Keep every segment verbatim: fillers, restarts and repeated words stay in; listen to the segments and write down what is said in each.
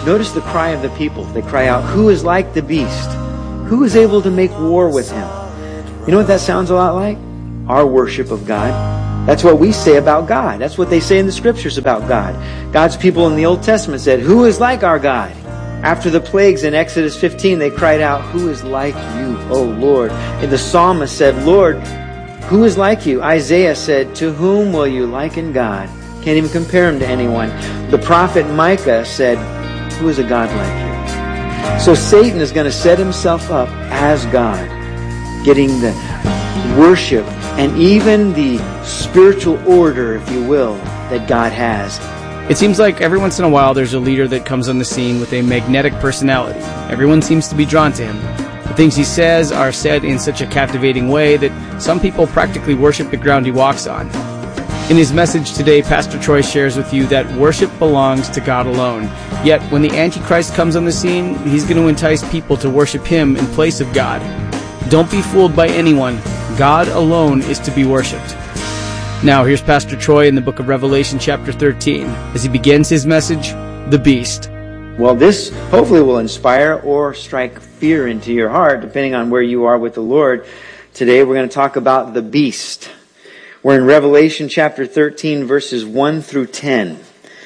Notice the cry of the people. They cry out, "Who is like the beast? Who is able to make war with him?" You know what that sounds a lot like? Our worship of God. That's what we say about God. That's what they say in the scriptures about God. God's people in the Old Testament said, "Who is like our God?" After the plagues in Exodus fifteen, they cried out, "Who is like you, O Lord?" And the psalmist said, "Lord, who is like you?" Isaiah said, "To whom will you liken God?" Can't even compare him to anyone. The prophet Micah said, "Who is a God like you?" So Satan is going to set himself up as God, getting the worship and even the spiritual order, if you will, that God has. It seems like every once in a while there's a leader that comes on the scene with a magnetic personality. Everyone seems to be drawn to him. The things he says are said in such a captivating way that some people practically worship the ground he walks on. In his message today, Pastor Troy shares with you that worship belongs to God alone. Yet, when the Antichrist comes on the scene, he's going to entice people to worship him in place of God. Don't be fooled by anyone. God alone is to be worshipped. Now, here's Pastor Troy in the book of Revelation chapter thirteen as he begins his message, The Beast. Well, this hopefully will inspire or strike fear into your heart, depending on where you are with the Lord. Today, we're going to talk about the beast. We're in Revelation chapter thirteen, verses one through ten.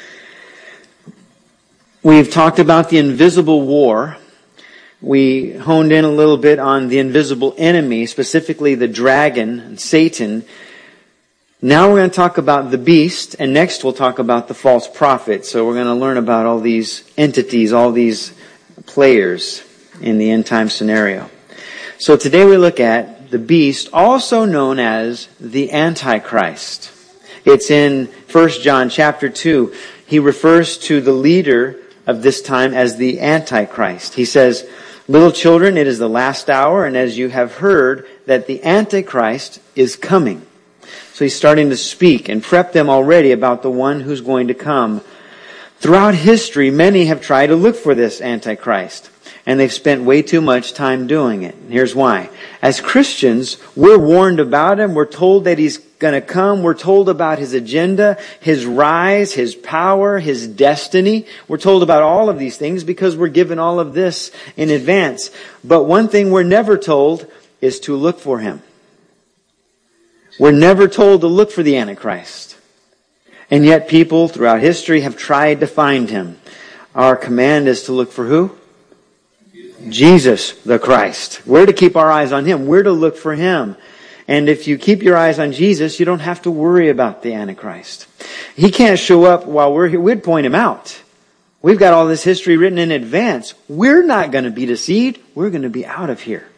We've talked about the invisible war. We honed in a little bit on the invisible enemy, specifically the dragon, Satan. Now we're going to talk about the beast, and next we'll talk about the false prophet. So we're going to learn about all these entities, all these players in the end time scenario. So today we look at the beast, also known as the Antichrist. It's in First John chapter two. He refers to the leader of this time as the Antichrist. He says, "Little children, it is the last hour, and as you have heard that the Antichrist is coming." So he's starting to speak and prep them already about the one who's going to come. Throughout history, many have tried to look for this Antichrist, and they've spent way too much time doing it. And here's why. As Christians, we're warned about him. We're told that he's going to come. We're told about his agenda, his rise, his power, his destiny. We're told about all of these things because we're given all of this in advance. But one thing we're never told is to look for him. We're never told to look for the Antichrist. And yet people throughout history have tried to find him. Our command is to look for who? Jesus the Christ. We're to keep our eyes on him. We're to look for him. And if you keep your eyes on Jesus, you don't have to worry about the Antichrist. He can't show up while we're here. We'd point him out. We've got all this history written in advance. We're not going to be deceived. We're going to be out of here.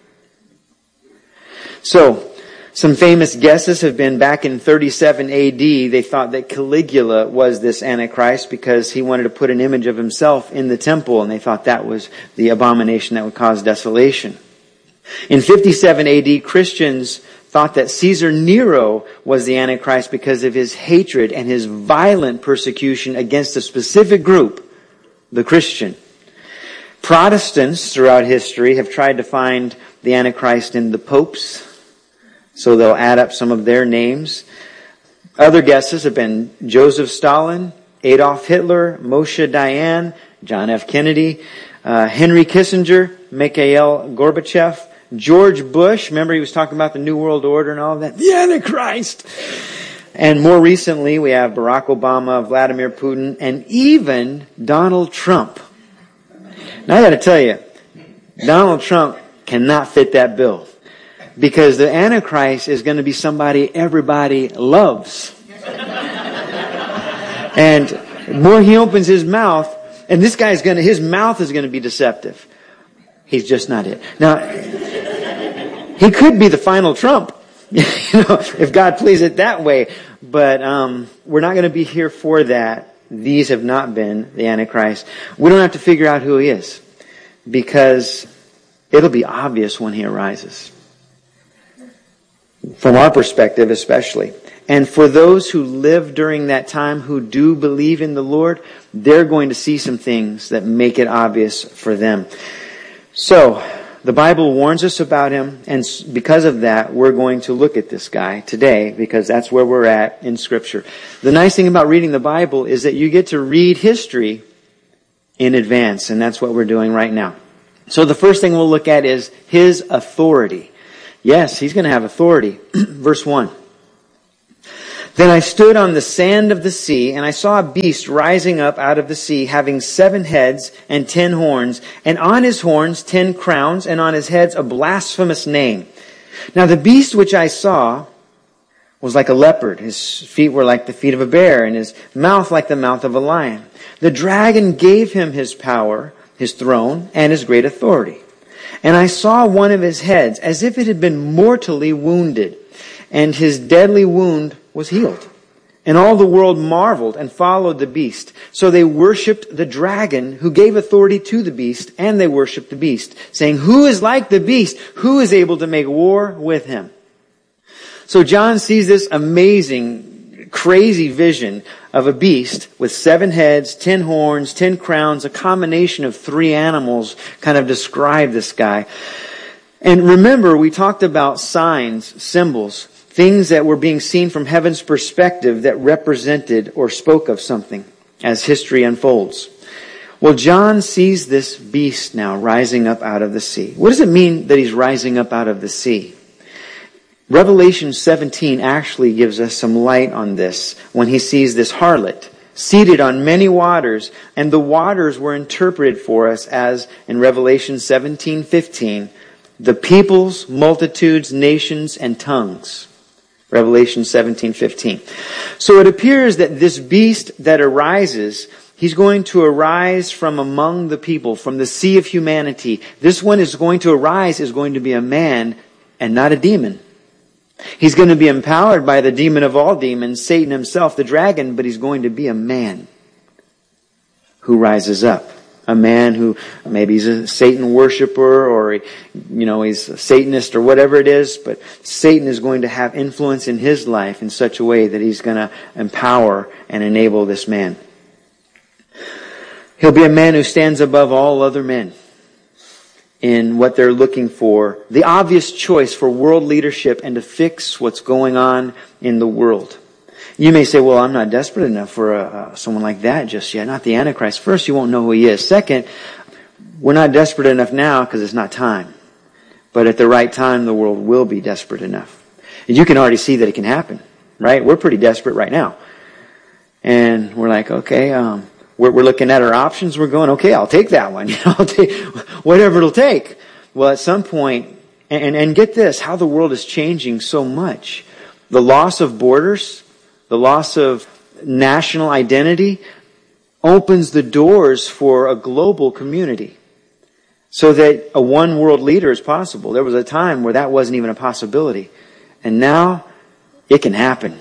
So, some famous guesses have been back in thirty-seven A D, they thought that Caligula was this Antichrist because he wanted to put an image of himself in the temple, and they thought that was the abomination that would cause desolation. In fifty-seven A D, Christians thought that Caesar Nero was the Antichrist because of his hatred and his violent persecution against a specific group, the Christian. Protestants throughout history have tried to find the Antichrist in the popes, so they'll add up some of their names. Other guesses have been Joseph Stalin, Adolf Hitler, Moshe Dayan, John F. Kennedy, uh, Henry Kissinger, Mikhail Gorbachev, George Bush. Remember he was talking about the New World Order and all of that? The Antichrist! And more recently we have Barack Obama, Vladimir Putin, and even Donald Trump. Now I gotta tell you, Donald Trump cannot fit that bill. Because the Antichrist is going to be somebody everybody loves. And the more he opens his mouth, and this guy's going to, his mouth is going to be deceptive. He's just not it. Now, he could be the final Trump, you know, if God please it that way. But um, we're not going to be here for that. These have not been the Antichrist. We don't have to figure out who he is, because it'll be obvious when he arises. From our perspective especially. And for those who live during that time who do believe in the Lord, they're going to see some things that make it obvious for them. So, the Bible warns us about him, and because of that, we're going to look at this guy today, because that's where we're at in Scripture. The nice thing about reading the Bible is that you get to read history in advance, and that's what we're doing right now. So the first thing we'll look at is his authority. Yes, he's going to have authority. Verse one. Then I stood on the sand of the sea, and I saw a beast rising up out of the sea, having seven heads and ten horns, and on his horns ten crowns, and on his heads a blasphemous name. Now the beast which I saw was like a leopard. His feet were like the feet of a bear, and his mouth like the mouth of a lion. The dragon gave him his power, his throne, and his great authority. And I saw one of his heads as if it had been mortally wounded, and his deadly wound was healed. And all the world marveled and followed the beast. So they worshipped the dragon who gave authority to the beast, and they worshipped the beast, saying, "Who is like the beast? Who is able to make war with him?" So John sees this amazing, crazy vision of a beast with seven heads, ten horns, ten crowns, a combination of three animals kind of describe this guy. And remember, we talked about signs, symbols, things that were being seen from heaven's perspective that represented or spoke of something as history unfolds. Well, John sees this beast now rising up out of the sea. What does it mean that he's rising up out of the sea? Revelation seventeen actually gives us some light on this when he sees this harlot seated on many waters, and the waters were interpreted for us as, in Revelation seventeen fifteen, the peoples, multitudes, nations, and tongues. Revelation seventeen fifteen. So it appears that this beast that arises, he's going to arise from among the people, from the sea of humanity. This one is going to arise, is going to be a man and not a demon. He's going to be empowered by the demon of all demons, Satan himself, the dragon, but he's going to be a man who rises up. A man who maybe he's a Satan worshiper, or, you know, he's a Satanist or whatever it is, but Satan is going to have influence in his life in such a way that he's going to empower and enable this man. He'll be a man who stands above all other men in what they're looking for, the obvious choice for world leadership and to fix what's going on in the world. You may say, well, I'm not desperate enough for a, uh, someone like that just yet. Not the Antichrist. First, you won't know who he is. Second, we're not desperate enough now because it's not time. But at the right time, the world will be desperate enough. And you can already see that it can happen, right? We're pretty desperate right now. And we're like, okay, um, we're, we're looking at our options. We're going, okay, I'll take that one. You know, I'll take whatever it'll take. Well, at some point, and, and get this, how the world is changing so much. The loss of borders, the loss of national identity opens the doors for a global community so that a one world leader is possible. There was a time where that wasn't even a possibility. And now it can happen.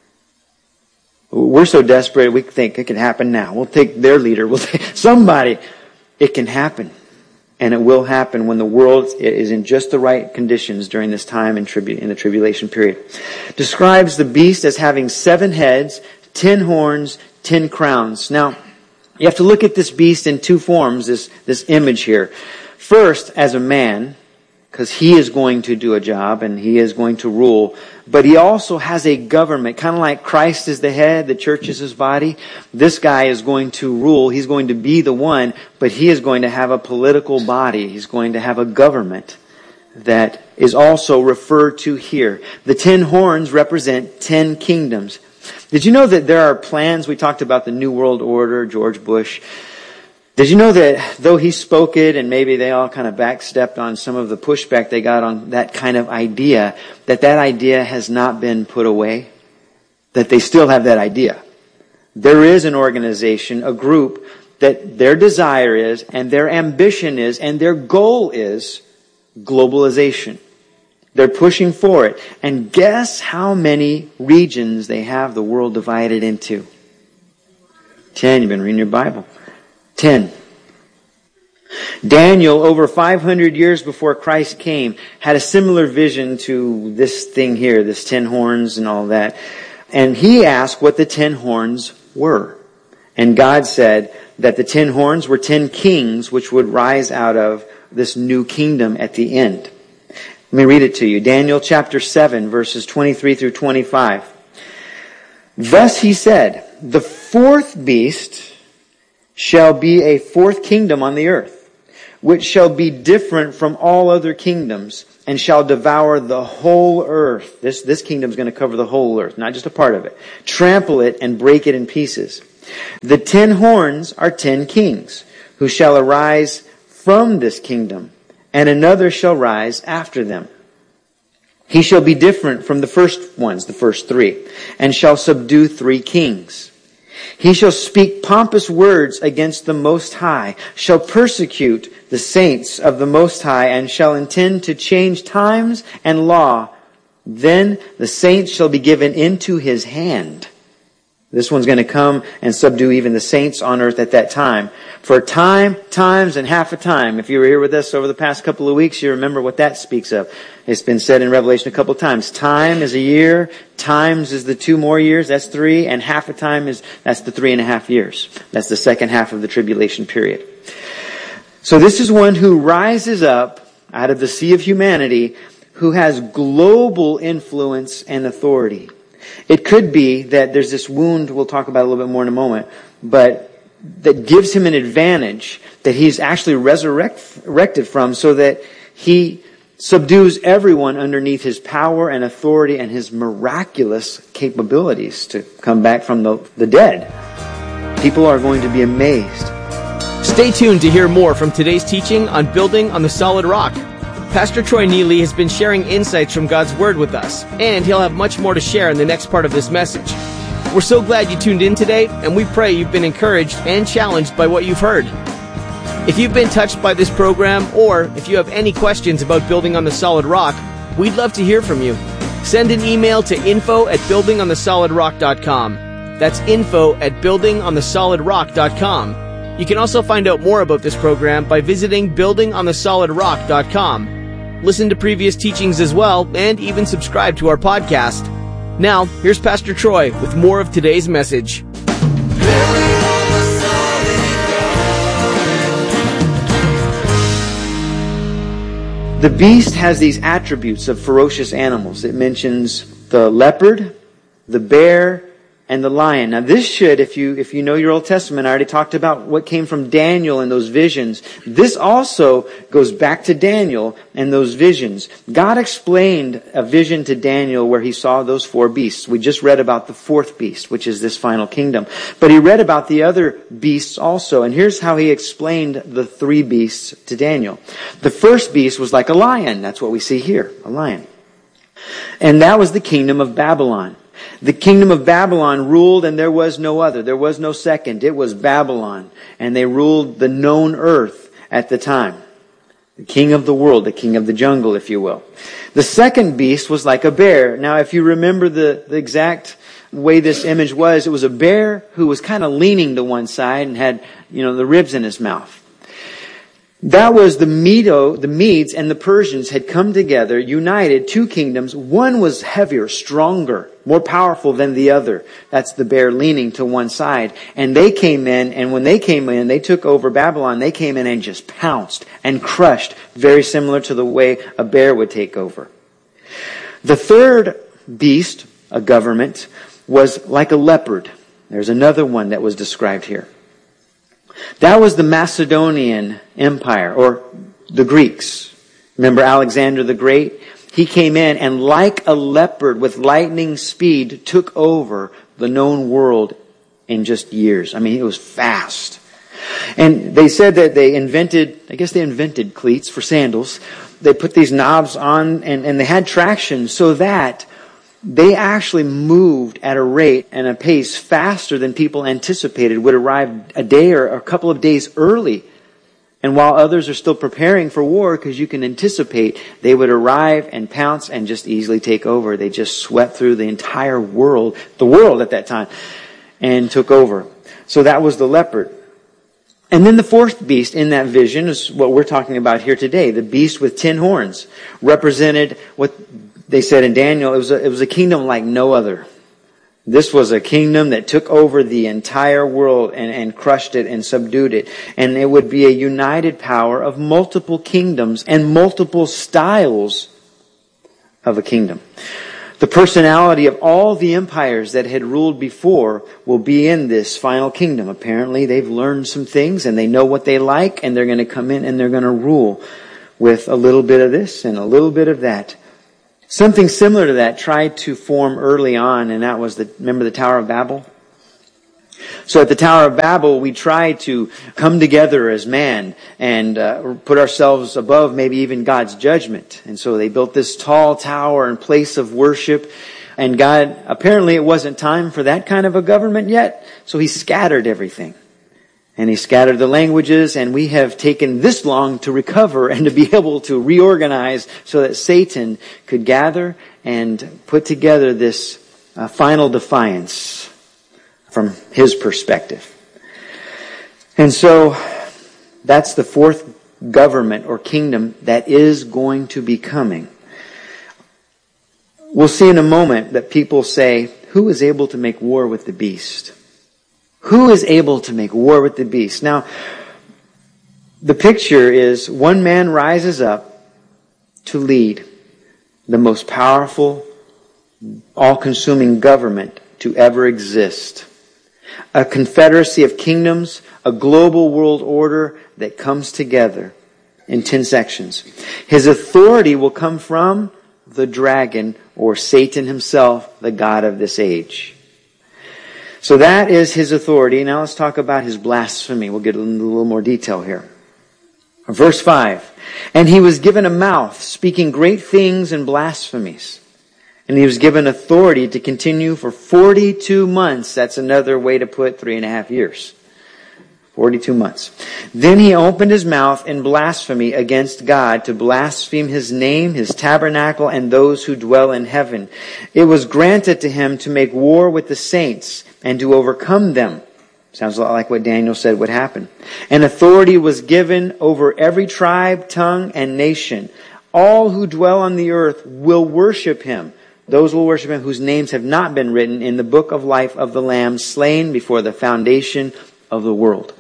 We're so desperate we think it can happen now. We'll take their leader. We'll take somebody. It can happen. And it will happen when the world is in just the right conditions during this time in, tribu- in the tribulation period. Describes the beast as having seven heads, ten horns, ten crowns. Now, you have to look at this beast in two forms, this, this image here. First, as a man, because he is going to do a job and he is going to rule. But he also has a government, kind of like Christ is the head, the church is his body. This guy is going to rule. He's going to be the one, but he is going to have a political body. He's going to have a government that is also referred to here. The ten horns represent ten kingdoms. Did you know that there are plans? We talked about the New World Order, George Bush. Did you know that though he spoke it and maybe they all kind of backstepped on some of the pushback they got on that kind of idea, that that idea has not been put away? That they still have that idea. There is an organization, a group, that their desire is and their ambition is and their goal is globalization. They're pushing for it. And guess how many regions they have the world divided into? Ten. You've been reading your Bible. Ten. Daniel, over five hundred years before Christ came, had a similar vision to this thing here, this ten horns and all that. And he asked what the ten horns were. And God said that the ten horns were ten kings which would rise out of this new kingdom at the end. Let me read it to you. Daniel chapter seven, verses twenty-three through twenty-five. Thus he said, the fourth beast shall be a fourth kingdom on the earth, which shall be different from all other kingdoms, and shall devour the whole earth. This, this kingdom is going to cover the whole earth, not just a part of it. Trample it and break it in pieces. The ten horns are ten kings, who shall arise from this kingdom, and another shall rise after them. He shall be different from the first ones, the first three, and shall subdue three kings. He shall speak pompous words against the Most High, shall persecute the saints of the Most High, and shall intend to change times and law. Then the saints shall be given into his hand. This one's going to come and subdue even the saints on earth at that time. For time, times, and half a time. If you were here with us over the past couple of weeks, you remember what that speaks of. It's been said in Revelation a couple of times. Time is a year. Times is the two more years. That's three. And half a time is, that's the three and a half years. That's the second half of the tribulation period. So this is one who rises up out of the sea of humanity, who has global influence and authority. It could be that there's this wound, we'll talk about a little bit more in a moment, but that gives him an advantage that he's actually resurrected from, so that he subdues everyone underneath his power and authority and his miraculous capabilities to come back from the, the dead. People are going to be amazed. Stay tuned to hear more from today's teaching on Building on the Solid Rock. Pastor Troy Neely has been sharing insights from God's Word with us, and he'll have much more to share in the next part of this message. We're so glad you tuned in today, and we pray you've been encouraged and challenged by what you've heard. If you've been touched by this program, or if you have any questions about Building on the Solid Rock, we'd love to hear from you. Send an email to info at building on the solid rock dot com. That's info at building on the solid rock dot com. You can also find out more about this program by visiting building on the solid rock dot com. Listen to previous teachings as well, and even subscribe to our podcast. Now, here's Pastor Troy with more of today's message. The beast has these attributes of ferocious animals. It mentions the leopard, the bear, and the lion. Now this should, if you if you know your Old Testament, I already talked about what came from Daniel and those visions. This also goes back to Daniel and those visions. God explained a vision to Daniel where he saw those four beasts. We just read about the fourth beast, which is this final kingdom. But he read about the other beasts also. And here's how he explained the three beasts to Daniel. The first beast was like a lion. That's what we see here, a lion. And that was the kingdom of Babylon. The kingdom of Babylon ruled, and there was no other. There was no second. It was Babylon. And they ruled the known earth at the time. The king of the world, the king of the jungle, if you will. The second beast was like a bear. Now, if you remember the, the exact way this image was, it was a bear who was kind of leaning to one side and had, you know, the ribs in his mouth. That was the Medo, the Medes and the Persians had come together, united, two kingdoms. One was heavier, stronger, more powerful than the other. That's the bear leaning to one side. And they came in, and when they came in, they took over Babylon. They came in and just pounced and crushed, very similar to the way a bear would take over. The third beast, a government, was like a leopard. There's another one that was described here. That was the Macedonian Empire, or the Greeks. Remember Alexander the Great? He came in and like a leopard with lightning speed took over the known world in just years. I mean, it was fast. And they said that they invented, I guess they invented cleats for sandals. They put these knobs on and, and they had traction so that they actually moved at a rate and a pace faster than people anticipated, would arrive a day or a couple of days early. And while others are still preparing for war, because you can anticipate, they would arrive and pounce and just easily take over. They just swept through the entire world, the world at that time, and took over. So that was the leopard. And then the fourth beast in that vision is what we're talking about here today. The beast with ten horns represented what they said in Daniel, it was a, it was a kingdom like no other. This was a kingdom that took over the entire world and, and crushed it and subdued it. And it would be a united power of multiple kingdoms and multiple styles of a kingdom. The personality of all the empires that had ruled before will be in this final kingdom. Apparently, they've learned some things and they know what they like, and they're going to come in and they're going to rule with a little bit of this and a little bit of that. Something similar to that tried to form early on, and that was the, remember the Tower of Babel? So at the Tower of Babel, we tried to come together as man and uh, put ourselves above maybe even God's judgment. And so they built this tall tower and place of worship. And God, apparently it wasn't time for that kind of a government yet. So He scattered everything. And He scattered the languages, and we have taken this long to recover and to be able to reorganize so that Satan could gather and put together this uh, final defiance from his perspective. And so that's the fourth government or kingdom that is going to be coming. We'll see in a moment that people say, who is able to make war with the beast? Who is able to make war with the beast? Now, the picture is one man rises up to lead the most powerful, all-consuming government to ever exist. A confederacy of kingdoms, a global world order that comes together in ten sections. His authority will come from the dragon, or Satan himself, the god of this age. So that is his authority. Now let's talk about his blasphemy. We'll get into a little more detail here. Verse five. And he was given a mouth, speaking great things and blasphemies. And he was given authority to continue for forty-two months. That's another way to put three and a half years. forty-two months. Then he opened his mouth in blasphemy against God, to blaspheme His name, His tabernacle, and those who dwell in heaven. It was granted to him to make war with the saints and to overcome them. Sounds a lot like what Daniel said would happen. And authority was given over every tribe, tongue, and nation. All who dwell on the earth will worship him. Those will worship him whose names have not been written in the book of life of the Lamb, slain before the foundation of the world.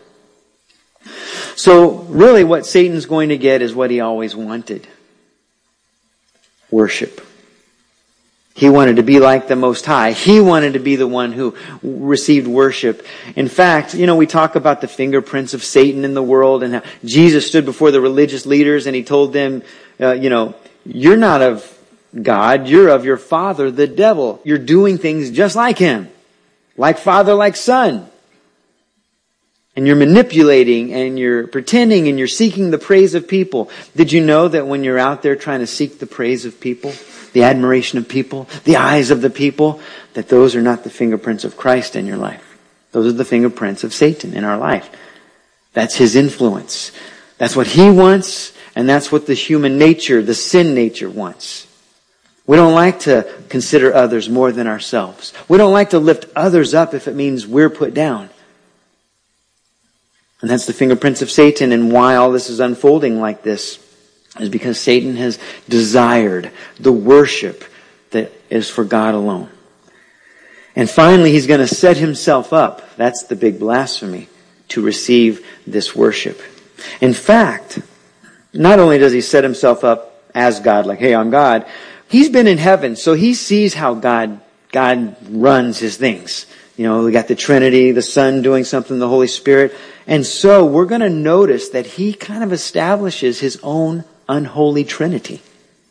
So really what Satan's going to get is what he always wanted. Worship. He wanted to be like the Most High. He wanted to be the one who received worship. In fact, you know, we talk about the fingerprints of Satan in the world, and how Jesus stood before the religious leaders and he told them, uh, you know, you're not of God, you're of your father, the devil. You're doing things just like him. Like father, like son. And you're manipulating and you're pretending and you're seeking the praise of people. Did you know that when you're out there trying to seek the praise of people, the admiration of people, the eyes of the people, that those are not the fingerprints of Christ in your life. Those are the fingerprints of Satan in our life. That's his influence. That's what he wants, and that's what the human nature, the sin nature wants. We don't like to consider others more than ourselves. We don't like to lift others up if it means we're put down. And that's the fingerprints of Satan. And why all this is unfolding like this is because Satan has desired the worship that is for God alone. And finally, he's going to set himself up. That's the big blasphemy, to receive this worship. In fact, not only does he set himself up as God, like, hey, I'm God, he's been in heaven, so he sees how God, God runs his things. You know, we got the Trinity, the Son doing something, the Holy Spirit. And so we're going to notice that he kind of establishes his own unholy Trinity.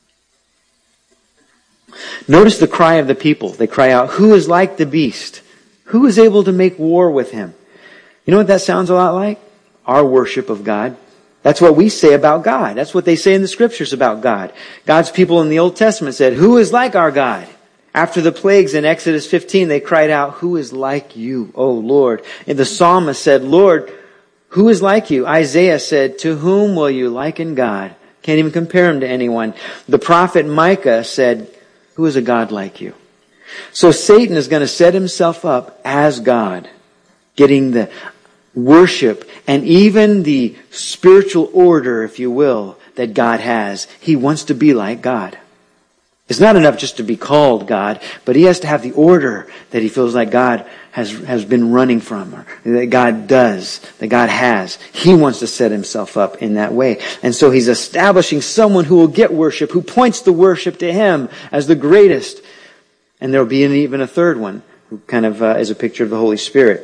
Notice the cry of the people. They cry out, who is like the beast? Who is able to make war with him? You know what that sounds a lot like? Our worship of God. That's what we say about God. That's what they say in the scriptures about God. God's people in the Old Testament said, who is like our God? After the plagues in Exodus fifteen, they cried out, who is like you, O Lord? And the psalmist said, Lord, who is like you? Isaiah said, to whom will you liken God? Can't even compare him to anyone. The prophet Micah said, who is a God like you? So Satan is going to set himself up as God, getting the worship and even the spiritual order, if you will, that God has. He wants to be like God. It's not enough just to be called God, but he has to have the order that he feels like God has, has been running from, or that God does, that God has. He wants to set himself up in that way. And so he's establishing someone who will get worship, who points the worship to him as the greatest. And there will be an, even a third one, who kind of uh, is a picture of the Holy Spirit.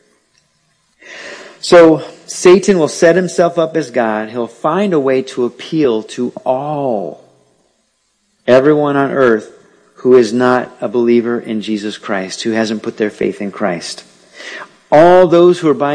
So Satan will set himself up as God. He'll find a way to appeal to all, everyone on earth who is not a believer in Jesus Christ, who hasn't put their faith in Christ. All those who are by